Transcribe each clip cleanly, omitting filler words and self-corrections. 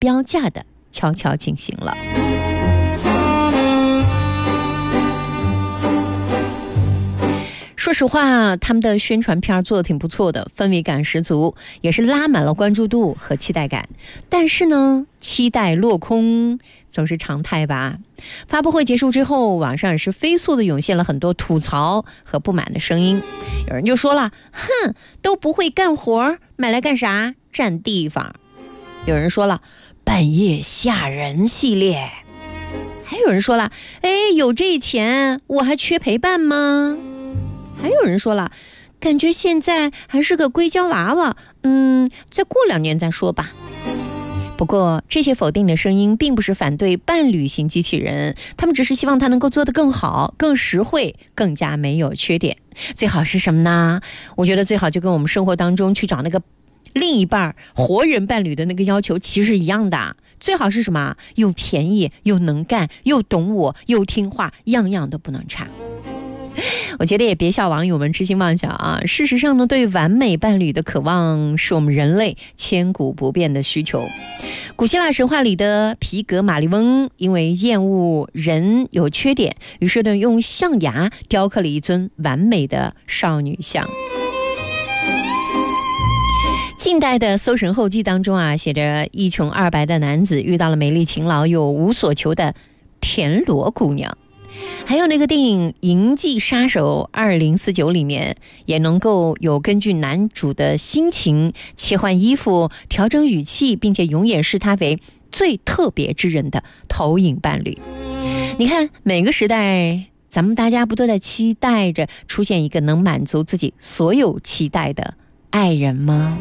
标价的悄悄进行了。说实话，他们的宣传片做得挺不错的，氛围感十足，也是拉满了关注度和期待感。但是呢，期待落空总是常态吧。发布会结束之后，网上也是飞速的涌现了很多吐槽和不满的声音。有人就说了，哼，都不会干活，买来干啥？占地方。有人说了，半夜吓人系列。还有人说了，有这钱我还缺陪伴吗？还有人说了，感觉现在还是个硅胶娃娃，再过2年再说吧。不过这些否定的声音并不是反对伴侣型机器人，他们只是希望它能够做得更好、更实惠、更加没有缺点。最好是什么呢？我觉得最好就跟我们生活当中去找那个另一半活人伴侣的那个要求其实一样的。最好是什么？又便宜又能干又懂我又听话，样样都不能差。我觉得也别笑网友们痴心妄想啊！事实上呢，对完美伴侣的渴望是我们人类千古不变的需求。古希腊神话里的皮格马利翁因为厌恶人有缺点，于是呢用象牙雕刻了一尊完美的少女像。近代的《搜神后记》当中啊，写着一穷二白的男子遇到了美丽勤劳又无所求的田螺姑娘。还有那个电影《银记杀手2049》里面也能够有根据男主的心情切换衣服、调整语气，并且永远视他为最特别之人的投影伴侣。你看每个时代咱们大家不都在期待着出现一个能满足自己所有期待的爱人吗？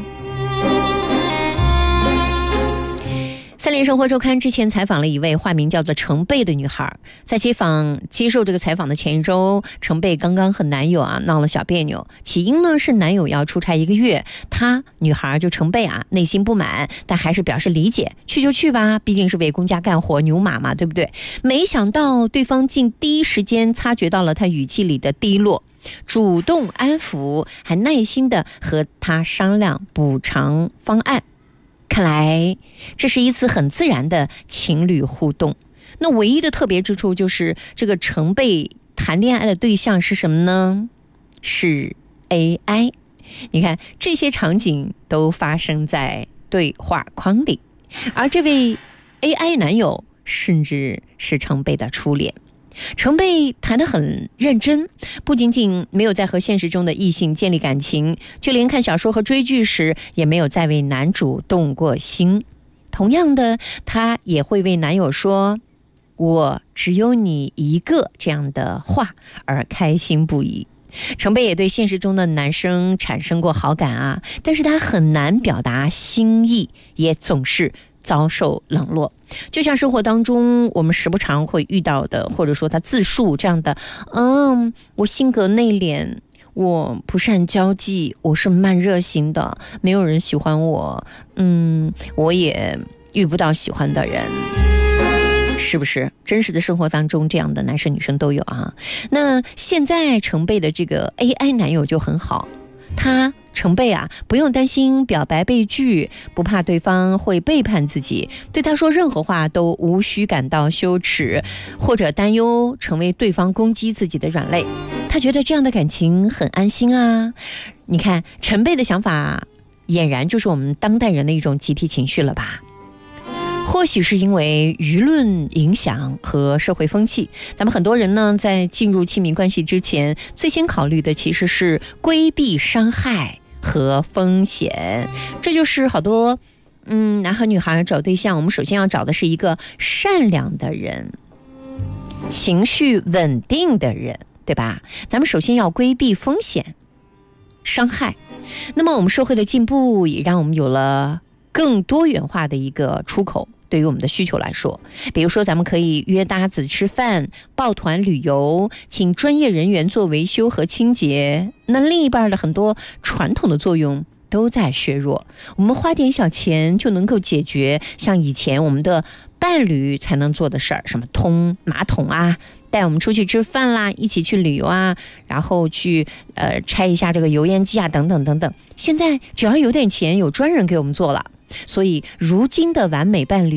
三联生活周刊之前采访了一位化名叫做程贝的女孩，在接受这个采访的前一周，程贝刚刚和男友闹了小别扭，起因呢是男友要出差1个月，女孩就程贝内心不满，但还是表示理解，去就去吧，毕竟是为公家干活，牛马嘛，对不对？没想到对方竟第一时间察觉到了他语气里的低落，主动安抚，还耐心的和他商量补偿方案。看来这是一次很自然的情侣互动。那唯一的特别之处就是这个程贝谈恋爱的对象是什么呢？是 AI。 你看这些场景都发生在对话框里，而这位 AI 男友甚至是程贝的初恋。程贝谈得很认真，不仅仅没有再和现实中的异性建立感情，就连看小说和追剧时也没有再为男主动过心。同样的，他也会为男友说我只有你一个这样的话而开心不已。程贝也对现实中的男生产生过好感但是他很难表达心意，也总是遭受冷落。就像生活当中我们时不常会遇到的，或者说他自述这样的我性格内敛，我不善交际，我是慢热型的，没有人喜欢我，我也遇不到喜欢的人。是不是真实的生活当中这样的男生女生都有那现在程贝的这个 AI 男友就很好，程贝不用担心表白被拒，不怕对方会背叛自己，对他说任何话都无需感到羞耻，或者担忧成为对方攻击自己的软肋。他觉得这样的感情很安心你看程贝的想法俨然就是我们当代人的一种集体情绪了吧。或许是因为舆论影响和社会风气，咱们很多人呢在进入亲密关系之前，最先考虑的其实是规避伤害和风险。这就是好多男和女孩找对象，我们首先要找的是一个善良的人，情绪稳定的人，对吧？咱们首先要规避风险伤害。那么我们社会的进步也让我们有了更多元化的一个出口，对于我们的需求来说，比如说咱们可以约搭子吃饭，抱团旅游，请专业人员做维修和清洁。那另一半的很多传统的作用都在削弱，我们花点小钱就能够解决像以前我们的伴侣才能做的事儿，什么通马桶带我们出去吃饭啦，一起去旅游然后去拆一下这个油烟机等等等等。现在只要有点钱，有专人给我们做了。所以如今的完美伴侣